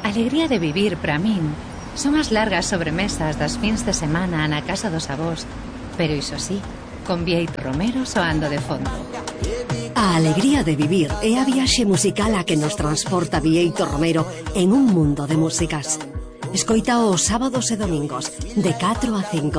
alegría de vivir para min son as largas sobremesas das fins de semana na casa dos avós, pero iso sí, con Bieito Romero soando de fondo. A alegría de vivir é a viaxe musical a que nos transporta Bieito Romero en un mundo de músicas. Escoita os sábados e domingos, de 4 a 5